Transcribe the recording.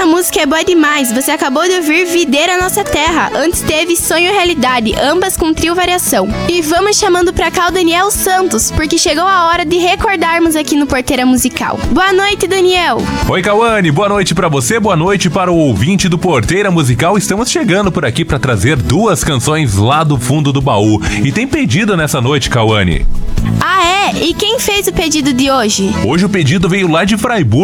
Essa música é boa demais. Você acabou de ouvir Videira Nossa Terra. Antes teve Sonho e Realidade, ambas com trio variação. E vamos chamando pra cá o Daniel Santos, porque chegou a hora de recordarmos aqui no Porteira Musical. Boa noite, Daniel. Oi, Cauane. Boa noite pra você, boa noite para o ouvinte do Porteira Musical. Estamos chegando por aqui pra trazer duas canções lá do fundo do baú. E tem pedido nessa noite, Cauane. Ah, é? E quem fez o pedido de hoje? Hoje o pedido veio lá de Fraiburgo.